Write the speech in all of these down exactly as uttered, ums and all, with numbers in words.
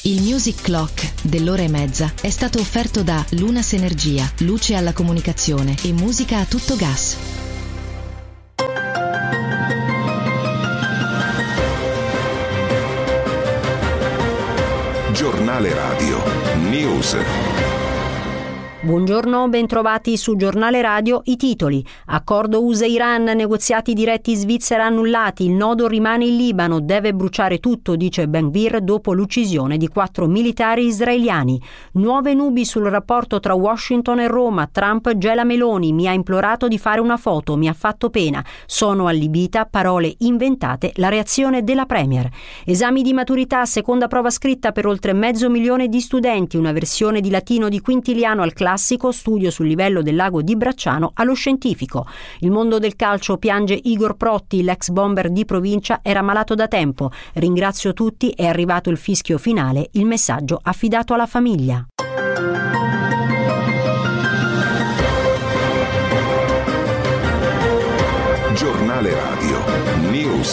Il Music Clock dell'ora e mezza è stato offerto da Lunas Energia, luce alla comunicazione e musica a tutto gas. Giornale Radio News. Buongiorno, bentrovati su Giornale Radio. I titoli: accordo U S A-Iran, negoziati diretti Svizzera annullati, il nodo rimane in Libano, deve bruciare tutto, dice Ben Gvir dopo l'uccisione di quattro militari israeliani. Nuove nubi sul rapporto tra Washington e Roma, Trump gela Meloni, mi ha implorato di fare una foto, mi ha fatto pena, sono allibita, parole inventate, la reazione della Premier. Esami di maturità, seconda prova scritta per oltre mezzo milione di studenti, una versione di latino di Quintiliano al classico, studio sul livello del lago di Bracciano allo scientifico. Il mondo del calcio piange Igor Protti, l'ex bomber di provincia era malato da tempo. Ringrazio tutti, è arrivato il fischio finale, il messaggio affidato alla famiglia. Giornale Radio News.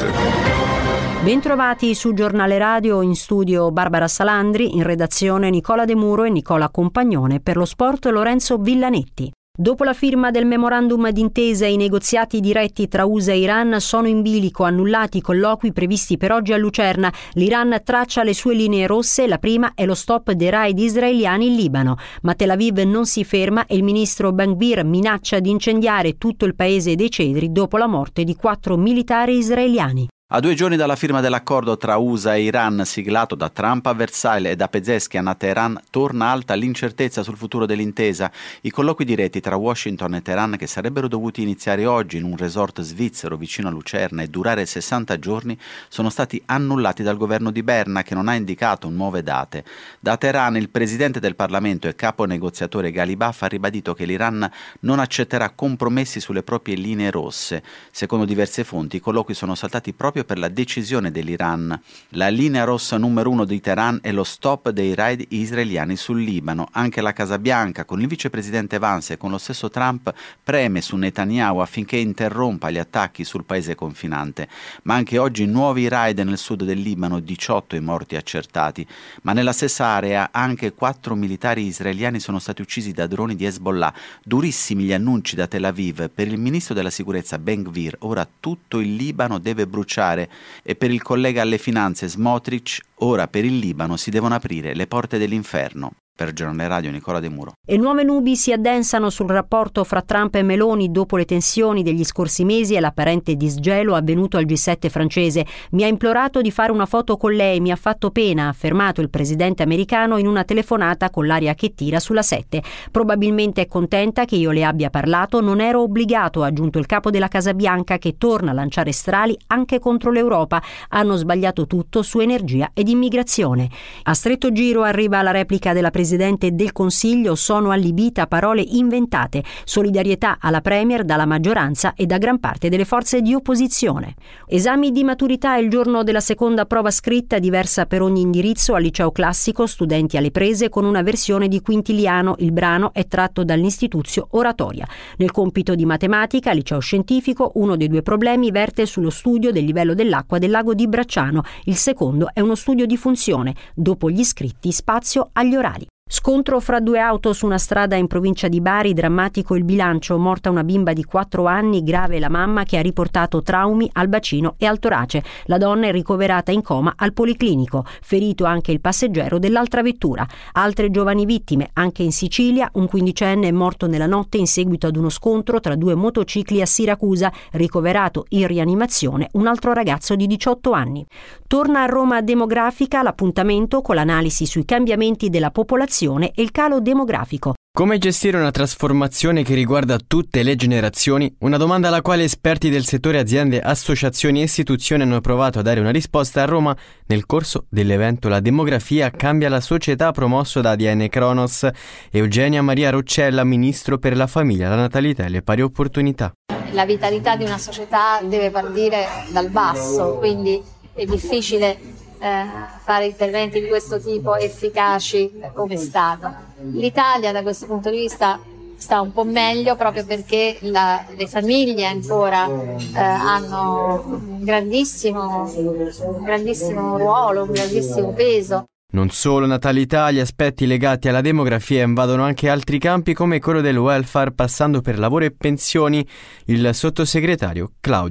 Bentrovati su Giornale Radio, in studio Barbara Salandri, in redazione Nicola De Muro e Nicola Compagnone, per lo sport Lorenzo Villanetti. Dopo la firma del memorandum d'intesa, i negoziati diretti tra U S A e Iran sono in bilico, annullati i colloqui previsti per oggi a Lucerna. L'Iran traccia le sue linee rosse, la prima è lo stop dei raid israeliani in Libano. Ma Tel Aviv non si ferma e il ministro Ben Gvir minaccia di incendiare tutto il paese dei cedri dopo la morte di quattro militari israeliani. A due giorni dalla firma dell'accordo tra U S A e Iran siglato da Trump a Versailles e da Pezeshkian a Teheran, torna alta l'incertezza sul futuro dell'intesa. I colloqui diretti tra Washington e Teheran, che sarebbero dovuti iniziare oggi in un resort svizzero vicino a Lucerna e durare sessanta giorni, sono stati annullati dal governo di Berna, che non ha indicato nuove date. Da Teheran il presidente del Parlamento e capo negoziatore Ghalibaf ha ribadito che l'Iran non accetterà compromessi sulle proprie linee rosse. Secondo diverse fonti, i colloqui sono saltati proprio per la decisione dell'Iran. La linea rossa numero uno di Teheran è lo stop dei raid israeliani sul Libano. Anche la Casa Bianca, con il vicepresidente Vance e con lo stesso Trump, preme su Netanyahu affinché interrompa gli attacchi sul paese confinante. Ma anche oggi nuovi raid nel sud del Libano, diciotto i morti accertati. Ma nella stessa area anche quattro militari israeliani sono stati uccisi da droni di Hezbollah. Durissimi gli annunci da Tel Aviv. Per il ministro della sicurezza Ben Gvir, ora tutto il Libano deve bruciare, e per il collega alle finanze Smotrich, ora per il Libano si devono aprire le porte dell'inferno. Per Giornale Radio Nicola De Muro. E nuove nubi si addensano sul rapporto fra Trump e Meloni dopo le tensioni degli scorsi mesi e l'apparente disgelo avvenuto al G sette francese. Mi ha implorato di fare una foto con lei, mi ha fatto pena, ha affermato il presidente americano in una telefonata con l'aria che tira sulla sette. Probabilmente è contenta che io le abbia parlato, non ero obbligato, ha aggiunto il capo della Casa Bianca, che torna a lanciare strali anche contro l'Europa. Hanno sbagliato tutto su energia ed immigrazione. A stretto giro arriva la replica della presidente Presidente del Consiglio, sono allibita, parole inventate, solidarietà alla Premier dalla maggioranza e da gran parte delle forze di opposizione. Esami di maturità il giorno della seconda prova scritta, diversa per ogni indirizzo. Al liceo classico, studenti alle prese con una versione di Quintiliano, il brano è tratto dall'Instituzio Oratoria. Nel compito di matematica, al liceo scientifico, uno dei due problemi verte sullo studio del livello dell'acqua del lago di Bracciano, il secondo è uno studio di funzione, dopo gli iscritti spazio agli orali. Scontro fra due auto su una strada in provincia di Bari, drammatico il bilancio, morta una bimba di quattro anni, grave la mamma che ha riportato traumi al bacino e al torace. La donna è ricoverata in coma al policlinico, ferito anche il passeggero dell'altra vettura. Altre giovani vittime, anche in Sicilia, un quindicenne è morto nella notte in seguito ad uno scontro tra due motocicli a Siracusa, ricoverato in rianimazione un altro ragazzo di diciotto anni. Torna a Roma demografica, l'appuntamento con l'analisi sui cambiamenti della popolazione e il calo demografico. Come gestire una trasformazione che riguarda tutte le generazioni? Una domanda alla quale esperti del settore, aziende, associazioni e istituzioni hanno provato a dare una risposta a Roma nel corso dell'evento La demografia cambia la società, promosso da A D N Cronos. Eugenia Maria Roccella, ministro per la famiglia, la natalità e le pari opportunità. La vitalità di una società deve partire dal basso, quindi è difficile Eh, fare interventi di questo tipo efficaci come è stato. L'Italia da questo punto di vista sta un po' meglio proprio perché la, le famiglie ancora eh, hanno un grandissimo, un grandissimo ruolo, un grandissimo peso. Non solo natalità, gli aspetti legati alla demografia invadono anche altri campi come quello del welfare, passando per lavoro e pensioni. Il sottosegretario Claudio